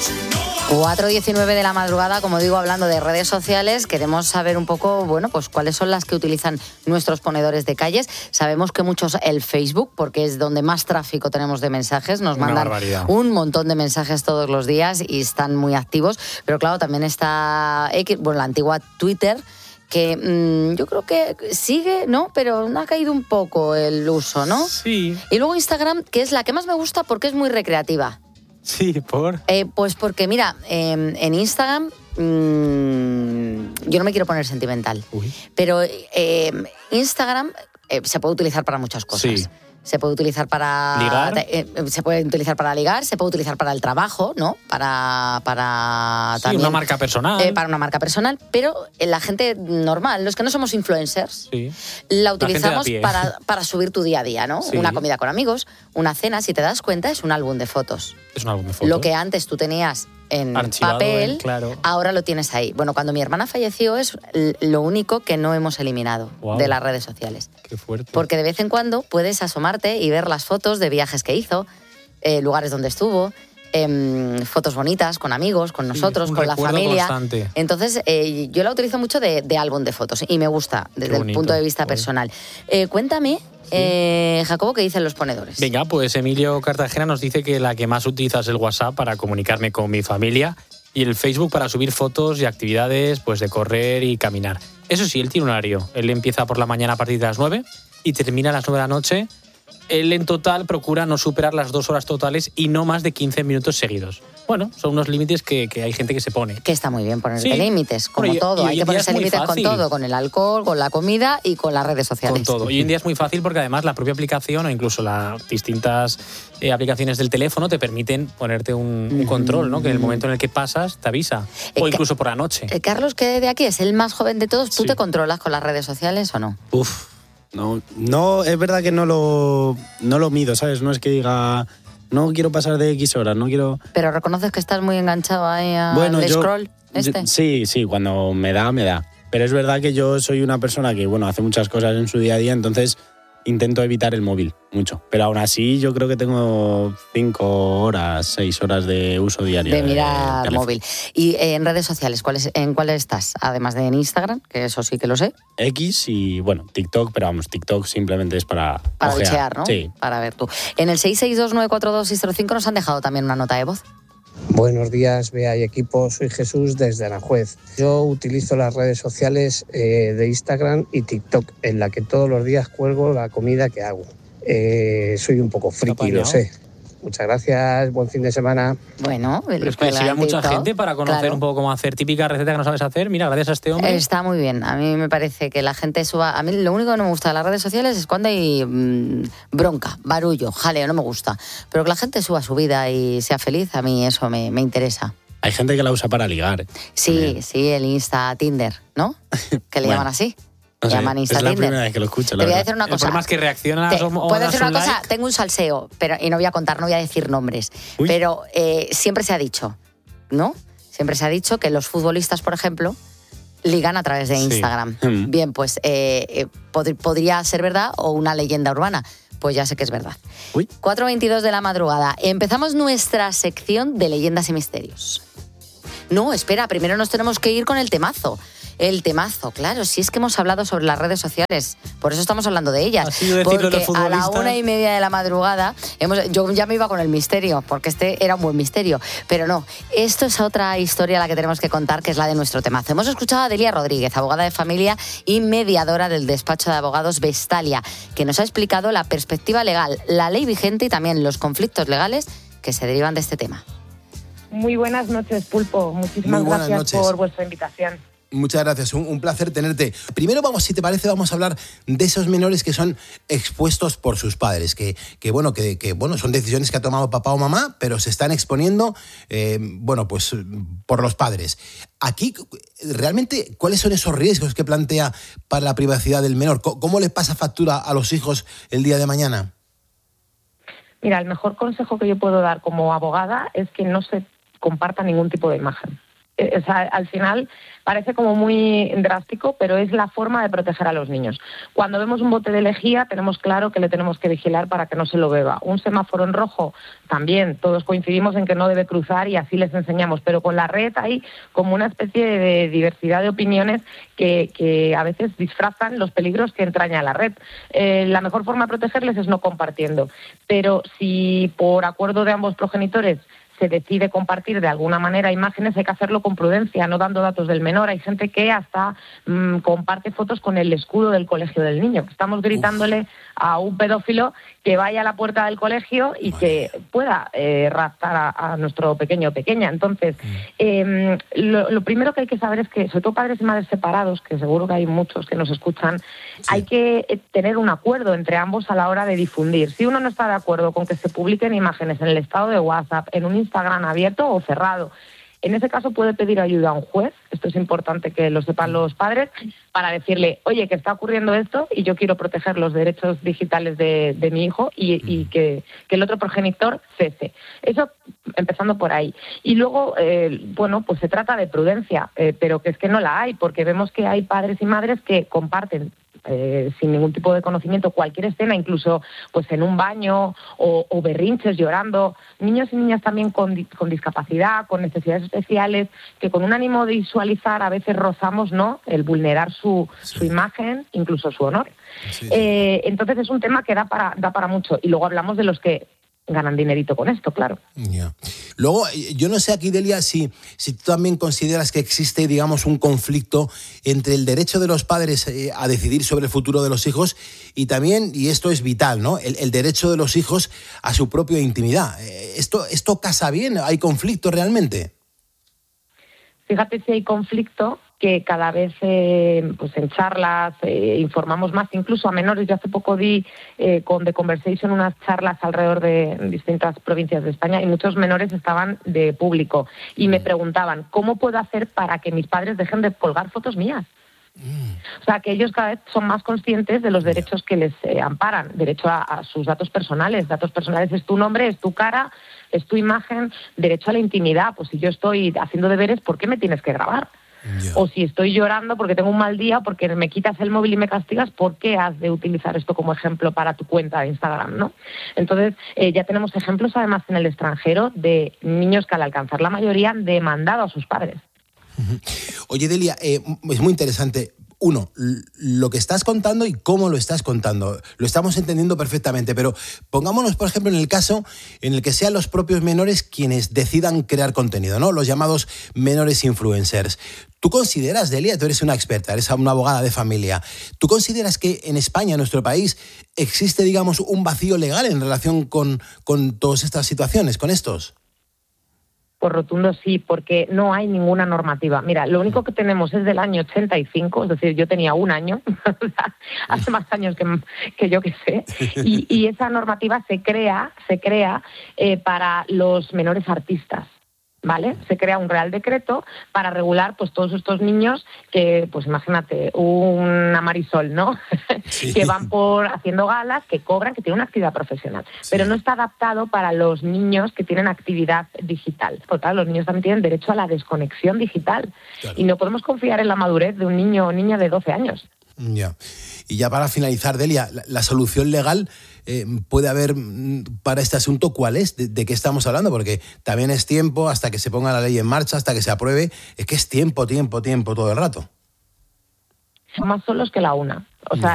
4:19 de la madrugada, como digo, hablando de redes sociales, queremos saber un poco, bueno, pues cuáles son las que utilizan nuestros ponedores de calles. Sabemos que muchos el Facebook, porque es donde más tráfico tenemos de mensajes, nos mandan un montón de mensajes todos los días y están muy activos, pero claro, también está X, bueno, la antigua Twitter, que yo creo que sigue, ¿no? Pero ha caído un poco el uso, ¿no? Sí. Y luego Instagram, que es la que más me gusta porque es muy recreativa. Sí, ¿por? Pues porque, mira, en Instagram, yo no me quiero poner sentimental, pero Instagram se puede utilizar para muchas cosas. Sí. Se puede utilizar para ligar, se puede utilizar para ligar, se puede utilizar para el trabajo, ¿no? Para sí, también, una marca personal. Para una marca personal, pero la gente normal, los que no somos influencers, sí. la utilizamos la para subir tu día a día, ¿no? Sí. Una comida con amigos, una cena, si te das cuenta, es un álbum de fotos. Es un álbum de fotos. Lo que antes tú tenías en archivado, papel, claro. ahora lo tienes ahí. Bueno, cuando mi hermana falleció es lo único que no hemos eliminado de las redes sociales. Qué fuerte. Porque de vez en cuando puedes asomarte y ver las fotos de viajes que hizo, lugares donde estuvo, fotos bonitas con amigos, con nosotros, con la familia. Constante. Entonces, yo la utilizo mucho de álbum de fotos y me gusta desde el punto de vista personal. Cuéntame, Jacobo, ¿qué dicen los ponedores? Venga, pues Emilio Cartagena nos dice que la que más utiliza es el WhatsApp para comunicarme con mi familia y el Facebook para subir fotos y actividades, pues de correr y caminar. Eso sí, él tiene un horario. Él empieza por la mañana a partir de las 9 y termina a las 9 de la noche. Él en total procura no superar las 2 horas totales y no más de 15 minutos seguidos. Bueno, son unos límites que hay gente que se pone. Que está muy bien ponerte límites, como todo. Hay que ponerse límites con todo, con el alcohol, con la comida y con las redes sociales. Con todo. Hoy en día es muy fácil porque además la propia aplicación o incluso las distintas aplicaciones del teléfono te permiten ponerte un control, ¿no? Que en el momento en el que pasas te avisa. O incluso por la noche. Carlos, que de aquí es el más joven de todos, ¿tú te controlas con las redes sociales o no? No, es verdad que no lo mido, ¿sabes? No es que diga, no quiero pasar de X horas, no quiero... Pero reconoces que estás muy enganchado ahí al scroll Sí, cuando me da. Pero es verdad que yo soy una persona que, hace muchas cosas en su día a día, entonces intento evitar el móvil mucho. Pero aún así yo creo que tengo 5 horas, 6 horas de uso diario. De mirar móvil. Y en redes sociales, ¿en cuáles estás? Además de en Instagram, que eso sí que lo sé. X y, TikTok, pero TikTok simplemente es para bichear, ¿no? Sí. Para ver tú. En el 662-942-605 nos han dejado también una nota de voz. Buenos días, Bea y equipo. Soy Jesús desde Aranjuez. Yo utilizo las redes sociales de Instagram y TikTok, en la que todos los días cuelgo la comida que hago. Soy un poco friki, lo sé. Muchas gracias, buen fin de semana. Bueno, pero es que si hay mucha gente para conocer un poco cómo hacer típica receta que no sabes hacer, mira, gracias a este hombre. Está muy bien, a mí me parece que la gente suba. A mí lo único que no me gusta de las redes sociales es cuando hay bronca, barullo, jaleo, no me gusta. Pero que la gente suba su vida y sea feliz, a mí eso me interesa. Hay gente que la usa para ligar. Sí, también. Sí, el Insta Tinder, ¿no? Que le llaman así. No sé, llaman Insta es la Tinder. primera vez que lo escucho. Te voy a decir una cosa. El más que reacciona a las puedo decir una cosa, like. tengo un salseo, y no voy a contar, no voy a decir nombres. Uy. Pero siempre se ha dicho, ¿no? Siempre se ha dicho que los futbolistas, por ejemplo, ligan a través de Instagram. Sí. Bien, pues podría ser verdad o una leyenda urbana. Pues ya sé que es verdad. 4:22 de la madrugada. Empezamos nuestra sección de leyendas y misterios. No, espera, primero nos tenemos que ir con el temazo. El temazo, claro, si es que hemos hablado sobre las redes sociales, por eso estamos hablando de ellas. Porque a la 1:30 de la madrugada, yo ya me iba con el misterio, porque este era un buen misterio, pero no, esto es otra historia la que tenemos que contar, que es la de nuestro temazo. Hemos escuchado a Delia Rodríguez, abogada de familia y mediadora del despacho de abogados Vestalia, que nos ha explicado la perspectiva legal, la ley vigente y también los conflictos legales que se derivan de este tema. Muy buenas noches, Pulpo. Muchísimas gracias por vuestra invitación. Muchas gracias, un placer tenerte. Primero si te parece, vamos a hablar de esos menores que son expuestos por sus padres, que son decisiones que ha tomado papá o mamá, pero se están exponiendo, por los padres. Aquí, realmente, ¿cuáles son esos riesgos que plantea para la privacidad del menor? ¿Cómo le pasa factura a los hijos el día de mañana? Mira, el mejor consejo que yo puedo dar como abogada es que no se comparta ningún tipo de imagen. O sea, al final parece como muy drástico, pero es la forma de proteger a los niños. Cuando vemos un bote de lejía, tenemos claro que le tenemos que vigilar para que no se lo beba. Un semáforo en rojo, también todos coincidimos en que no debe cruzar y así les enseñamos. Pero con la red hay como una especie de diversidad de opiniones que a veces disfrazan los peligros que entraña la red. La mejor forma de protegerles es no compartiendo. Pero si por acuerdo de ambos progenitores se decide compartir de alguna manera imágenes, hay que hacerlo con prudencia, no dando datos del menor. Hay gente que hasta comparte fotos con el escudo del colegio del niño. Estamos gritándole a un pedófilo que vaya a la puerta del colegio y que pueda raptar a nuestro pequeño o pequeña. Entonces, lo primero que hay que saber es que, sobre todo padres y madres separados, que seguro que hay muchos que nos escuchan, hay que tener un acuerdo entre ambos a la hora de difundir. Si uno no está de acuerdo con que se publiquen imágenes en el estado de WhatsApp, en un Instagram abierto o cerrado, en ese caso puede pedir ayuda a un juez, esto es importante que lo sepan los padres, para decirle, oye, que está ocurriendo esto y yo quiero proteger los derechos digitales de mi hijo y que el otro progenitor cese. Eso empezando por ahí. Y luego, pues se trata de prudencia, pero que es que no la hay, porque vemos que hay padres y madres que comparten sin ningún tipo de conocimiento cualquier escena, incluso pues en un baño o berrinches llorando, niños y niñas también con discapacidad, con necesidades especiales, que con un ánimo de visualizar a veces rozamos, ¿no?, el vulnerar su imagen, incluso su honor. Entonces es un tema que da para mucho. Y luego hablamos de los que ganan dinerito con esto, claro. Yeah. Luego, yo no sé aquí, Delia, si tú también consideras que existe, digamos, un conflicto entre el derecho de los padres a decidir sobre el futuro de los hijos y también, y esto es vital, ¿no?, el derecho de los hijos a su propia intimidad. ¿Esto casa bien? ¿Hay conflicto realmente? Fíjate si hay conflicto, que cada vez pues en charlas informamos más, incluso a menores. Yo hace poco di con The Conversation unas charlas alrededor de distintas provincias de España y muchos menores estaban de público y me preguntaban, ¿cómo puedo hacer para que mis padres dejen de colgar fotos mías? O sea, que ellos cada vez son más conscientes de los derechos que les amparan, derecho a sus datos personales. Datos personales es tu nombre, es tu cara, es tu imagen, derecho a la intimidad. Pues si yo estoy haciendo deberes, ¿por qué me tienes que grabar? O si estoy llorando porque tengo un mal día, porque me quitas el móvil y me castigas, ¿por qué has de utilizar esto como ejemplo para tu cuenta de Instagram, ¿no? Entonces, ya tenemos ejemplos además en el extranjero de niños que al alcanzar la mayoría han demandado a sus padres. Oye, Delia, es muy interesante. Uno, lo que estás contando y cómo lo estás contando. Lo estamos entendiendo perfectamente, pero pongámonos, por ejemplo, en el caso en el que sean los propios menores quienes decidan crear contenido, ¿no?, los llamados menores influencers. ¿Tú consideras, Delia, tú eres una experta, eres una abogada de familia, ¿tú consideras que en España, en nuestro país, existe, digamos, un vacío legal en relación con todas estas situaciones, con estos? Por rotundo sí, porque no hay ninguna normativa. Mira, lo único que tenemos es del año 85, es decir, yo tenía un año, hace más años que yo que sé, y esa normativa se crea para los menores artistas. ¿Vale? Se crea un Real Decreto para regular pues todos estos niños que, pues imagínate, una Marisol, ¿no? Sí. Que van por haciendo galas, que cobran, que tienen una actividad profesional. Sí. Pero no está adaptado para los niños que tienen actividad digital. Porque claro, los niños también tienen derecho a la desconexión digital. Claro. Y no podemos confiar en la madurez de un niño o niña de 12 años. Ya. Y ya para finalizar, Delia, la solución legal puede haber para este asunto, ¿cuál es? ¿De qué estamos hablando? Porque también es tiempo hasta que se ponga la ley en marcha, hasta que se apruebe. Es que es tiempo todo el rato. Son más solos que la una. O sea,